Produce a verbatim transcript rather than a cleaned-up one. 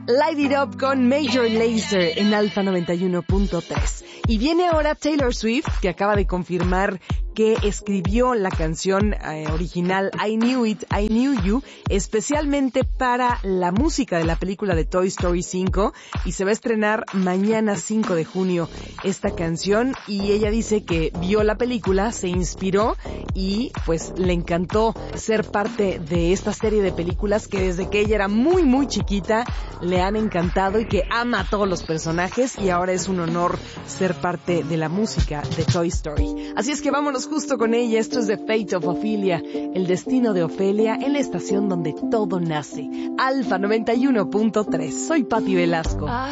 Light It Up con Major Lazer en Alfa noventa y uno punto tres. Y viene ahora Taylor Swift, que acaba de confirmar que escribió la canción eh, original I Knew It, I Knew You, especialmente para la música de la película de Toy Story cinco, y se va a estrenar mañana cinco de junio esta canción, y ella dice que vio la película, se inspiró y pues le encantó ser parte de esta serie de películas que desde que ella era muy muy chiquita le han encantado y que ama a todos los personajes, y ahora es un honor ser parte de la música de Toy Story. Así es que vámonos justo con ella. Esto es The Fate of Ophelia, el destino de Ofelia, en la estación donde todo nace, Alfa noventa y uno punto tres. Soy Patti Velasco. I